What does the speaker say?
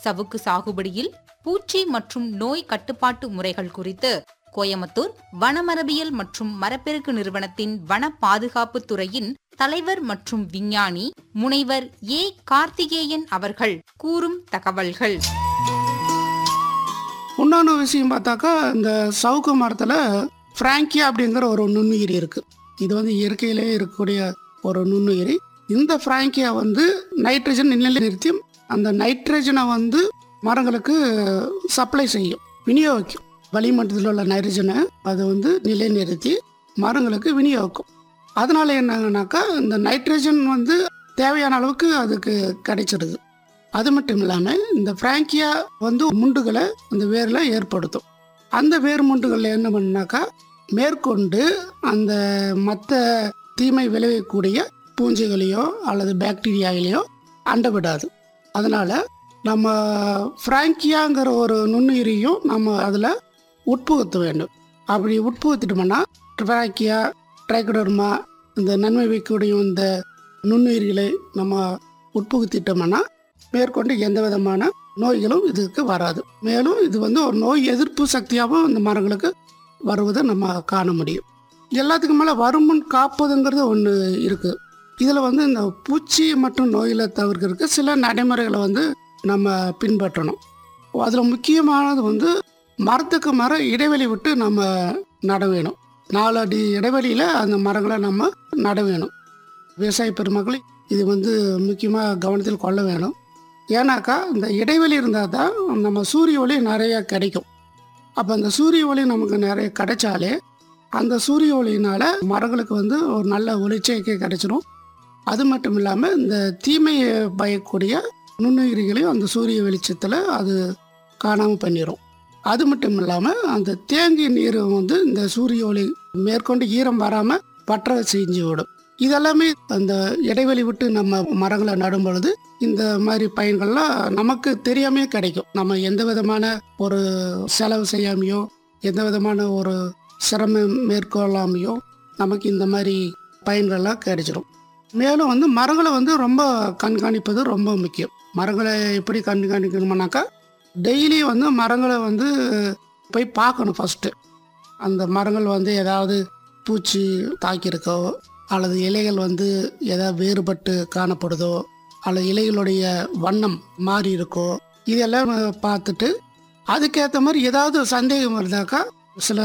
சவுக்கு சாகுபடியில் பூச்சி மற்றும் நோய் கட்டுப்பாட்டு முறைகள் குறித்து கோயமுத்தூர் வனமரபியல் மற்றும் மரப்பெருக்கு நிறுவனத்தின் வன பாதுகாப்பு துறையின் தலைவர் மற்றும் விஞ்ஞானி முனைவர் ஏ. கார்த்திகேயன் அவர்கள் கூறும் தகவல்கள். இன்னொன்று விஷயம் பார்த்தாக்கா, இந்த சவுக்கு மரத்தில் ஃப்ராங்கியா அப்படிங்கிற ஒரு நுண்ணுயிரி இருக்குது. இது இயற்கையிலே இருக்கக்கூடிய ஒரு நுண்ணுயிரி. இந்த ஃப்ராங்கியா நைட்ரஜன் நிலைநிறுத்தி அந்த நைட்ரஜனை மரங்களுக்கு சப்ளை செய்யும், விநியோகிக்கும். வளிமண்டலத்தில் உள்ள நைட்ரஜனை அது நிலைநிறுத்தி மரங்களுக்கு விநியோகிக்கும். அதனால என்னன்னாக்கா, இந்த நைட்ரஜன் தேவையான அளவுக்கு அதுக்கு கிடைச்சிடுது. அது மட்டும் இல்லாமல் இந்த ஃப்ராங்கியா முண்டுகளை அந்த வேரில் ஏற்படுத்தும். அந்த வேர் முண்டுகளில் என்ன பண்ணாக்கா, மேற்கொண்டு அந்த மற்ற தீமை விளைவிக்கக்கூடிய பூஞ்சைகளையோ அல்லது பாக்டீரியாவிலையோ அண்டவிடாது. அதனால் நம்ம ஃப்ராங்கியாங்கிற ஒரு நுண்ணுயிரியும் நம்ம அதில் உட்புகுத்த வேண்டும். அப்படி உட்புகுத்திட்டோம்னா ஃப்ராங்கியா, ட்ரைகோடர்மா, இந்த நன்மை வைக்கக்கூடிய இந்த நுண்ணுயிரிகளை நம்ம உட்புகுத்திட்டோம்னா மேற்கொண்டு எந்த விதமான நோய்களும் இதுக்கு வராது. மேலும் இது ஒரு நோய் எதிர்ப்பு சக்தியாகவும் இந்த மரங்களுக்கு வருவதை நம்ம காண முடியும். எல்லாத்துக்கு மேலே வருமுன் காப்பதுங்கிறது ஒன்று இருக்குது. இதில் இந்த பூச்சி மற்றும் நோய்களை தவிர்க்கிறதுக்கு சில நடைமுறைகளை நம்ம பின்பற்றணும். அதில் முக்கியமானது மரத்துக்கு மரம் இடைவெளி விட்டு நம்ம நட வேணும். 4 அடி இடைவெளியில் அந்த மரங்களை நம்ம நட வேணும். விவசாய பெருமக்கள் இது முக்கியமாக கவனத்தில் கொள்ள வேணும். ஏன்னாக்கா இந்த இடைவெளி இருந்தால் தான் நம்ம சூரிய ஒளி நிறைய கிடைக்கும். அப்போ அந்த சூரிய ஒளி நமக்கு நிறைய கிடைச்சாலே அந்த சூரிய ஒளியினால் மரங்களுக்கு ஒரு நல்ல ஒளிச்சேர்க்கை கிடைச்சிடும். அது மட்டும் இல்லாமல் இந்த தீமையை பயக்கூடிய நுண்ணுயிரிகளையும் அந்த சூரிய வெளிச்சத்தில் அது காணாமல் பண்ணிடும். அது மட்டும் இல்லாமல் அந்த தேங்கிய நீர் இந்த சூரிய ஒளி மேற்கொண்டு ஈரம் வராமல் பற்ற செஞ்சு விடும். இதெல்லாமே அந்த இடைவெளி விட்டு நம்ம மரங்களை நடும் பொழுது இந்த மாதிரி பயன்கள்லாம் நமக்கு தெரியாமே கிடைக்கும். நம்ம எந்த விதமான ஒரு செலவு செய்யாமையோ எந்த விதமான ஒரு சிரமம் மேற்கொள்ளாமையோ நமக்கு இந்த மாதிரி பயன்கள்லாம் கிடைச்சிடும். மேலும் மரங்களை ரொம்ப கண்காணிப்பது ரொம்ப முக்கியம். மரங்களை எப்படி கண்காணிக்கணும்னாக்கா, டெய்லி மரங்களை போய் பார்க்கணும். ஃபஸ்ட்டு அந்த மரங்கள் ஏதாவது பூச்சி தாக்கியிருக்கோ அல்லது இலைகள் ஏதாவது வேறுபட்டு காணப்படுதோ அல்லது இலைகளுடைய வண்ணம் மாறி இருக்கோ, இதெல்லாம் பார்த்துட்டு அதுக்கேற்ற மாதிரி ஏதாவது சந்தேகம் இருந்தாக்கா சில